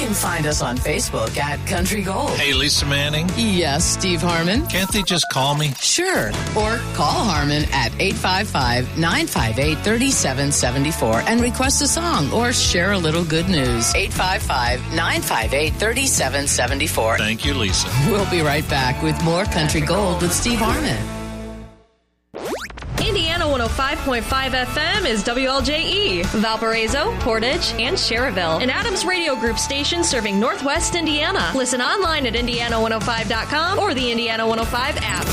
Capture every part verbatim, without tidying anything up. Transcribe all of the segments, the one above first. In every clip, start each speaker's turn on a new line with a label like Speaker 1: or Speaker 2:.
Speaker 1: can find us on Facebook at Country Gold.
Speaker 2: Hey, Lisa Manning.
Speaker 1: Yes, Steve Harmon.
Speaker 2: Can't they just call me?
Speaker 1: Sure. Or call Harmon at eight five five, nine five eight, three seven seven four and request a song or share a little good news. eight five five, nine five eight, three seven seven four.
Speaker 2: Thank you, Lisa.
Speaker 1: We'll be right back with more Country Gold with Steve Harmon.
Speaker 3: Indiana one oh five point five F M is W L J E, Valparaiso, Portage, and Cherryville, an Adams Radio Group station serving Northwest Indiana. Listen online at indiana one oh five dot com or the Indiana one oh five app.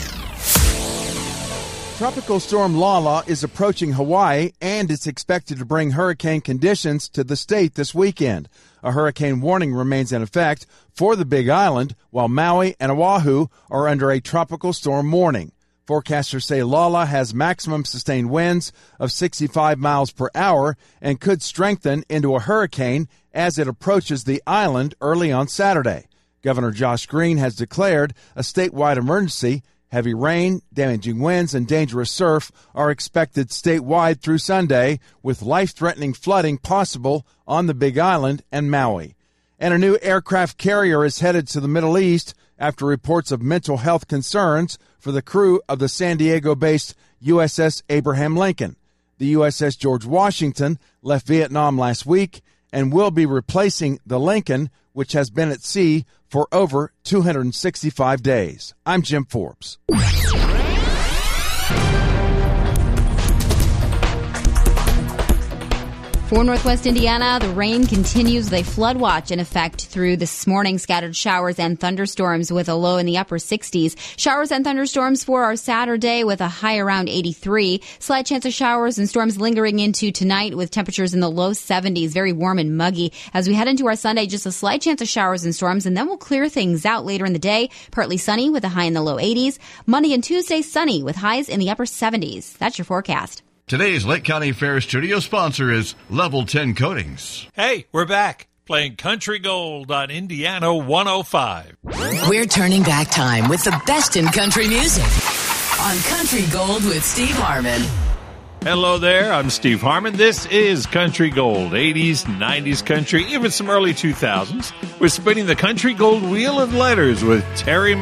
Speaker 4: Tropical storm Lala is approaching Hawaii, and it's expected to bring hurricane conditions to the state this weekend. A hurricane warning remains in effect for the Big Island, while Maui and Oahu are under a tropical storm warning. Forecasters say Lala has maximum sustained winds of sixty-five miles per hour and could strengthen into a hurricane as it approaches the island early on Saturday. Governor Josh Green has declared a statewide emergency. Heavy rain, damaging winds, and dangerous surf are expected statewide through Sunday, with life-threatening flooding possible on the Big Island and Maui. And a new aircraft carrier is headed to the Middle East after reports of mental health concerns for the crew of the San Diego-based U S S Abraham Lincoln. The U S S George Washington left Vietnam last week and will be replacing the Lincoln, which has been at sea for over two hundred sixty-five days. I'm Jim Forbes.
Speaker 5: For Northwest Indiana, the rain continues with a flood watch in effect through this morning. Scattered showers and thunderstorms with a low in the upper sixties. Showers and thunderstorms for our Saturday with a high around eighty-three. Slight chance of showers and storms lingering into tonight with temperatures in the low seventies. Very warm and muggy. As we head into our Sunday, just a slight chance of showers and storms, and then we'll clear things out later in the day. Partly sunny with a high in the low eighties. Monday and Tuesday, sunny with highs in the upper seventies. That's your forecast.
Speaker 6: Today's Lake County Fair studio sponsor is Level ten Coatings.
Speaker 2: Hey, we're back playing Country Gold on Indiana one oh five.
Speaker 1: We're turning back time with the best in country music on Country Gold with Steve Harmon.
Speaker 2: Hello there, I'm Steve Harmon. This is Country Gold, eighties, nineties country, even some early two thousands. We're spinning the Country Gold Wheel of Letters with Terry